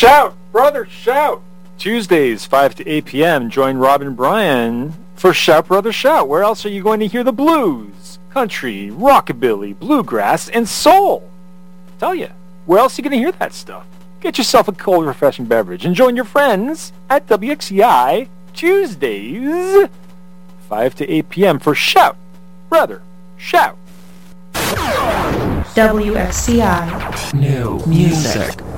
Shout, brother, shout! Tuesdays, 5 to 8 p.m., join Rob and Brian for Shout, Brother, Shout. Where else are you going to hear the blues, country, rockabilly, bluegrass, and soul? Tell you, where else are you going to hear that stuff? Get yourself a cold, refreshing beverage and join your friends at WXCI Tuesdays, 5 to 8 p.m. for Shout, Brother, Shout. WXCI. New music.